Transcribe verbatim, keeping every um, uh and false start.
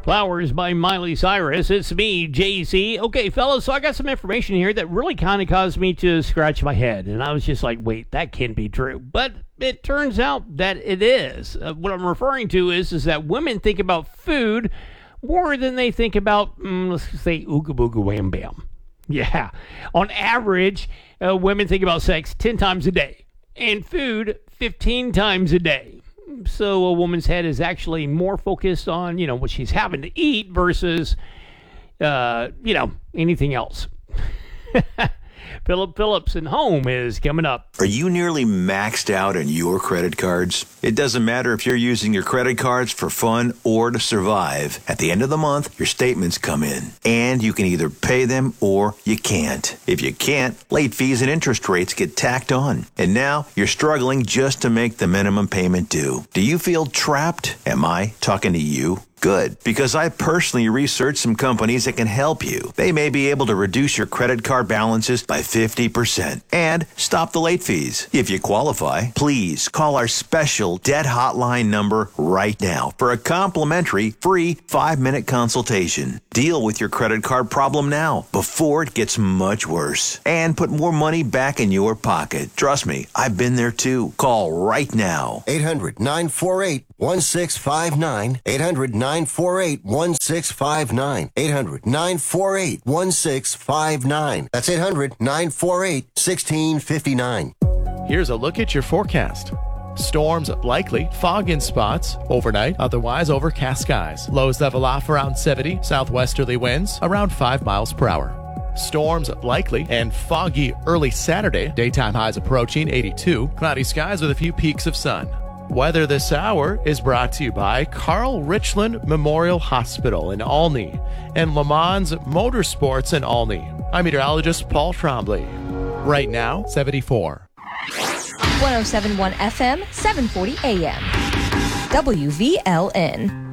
Flowers by Miley Cyrus. It's me, J C. Okay, fellas, so I got some information here that really kind of caused me to scratch my head. And I was just like, wait, that can't be true. But it turns out that it is. Uh, what I'm referring to is, is that women think about food more than they think about, mm, let's say, ooga booga wham bam. Yeah. On average, uh, women think about sex ten times a day. And food fifteen times a day. So a woman's head is actually more focused on, you know, what she's having to eat versus, uh, you know, anything else. Philip Phillips and Home is coming up. Are you nearly maxed out on your credit cards? It doesn't matter if you're using your credit cards for fun or to survive. At the end of the month, your statements come in, and you can either pay them or you can't. If you can't, late fees and interest rates get tacked on. And now you're struggling just to make the minimum payment due. Do you feel trapped? Am I talking to you? Good, because I personally researched some companies that can help you. They may be able to reduce your credit card balances by fifty percent and stop the late fees. If you qualify, please call our special debt hotline number right now for a complimentary free five-minute consultation. Deal with your credit card problem now before it gets much worse and put more money back in your pocket. Trust me, I've been there too. Call right now. eight hundred nine four eight one six five nine. eight hundred nine four eight one six five nine. eight hundred nine four eight one six five nine. That's eight hundred nine four eight one six five nine. Here's a look at your forecast. Storms likely, fog in spots, overnight, otherwise overcast skies. Lows level off around seventy, southwesterly winds around five miles per hour. Storms likely and foggy early Saturday, daytime highs approaching eighty-two, cloudy skies with a few peaks of sun. Weather this hour is brought to you by Carl Richland Memorial Hospital in Olney and Le Mans Motorsports in Olney. I'm meteorologist Paul Trombley. Right now, seventy-four. one oh seven point one F M, seven forty A M. W V L N.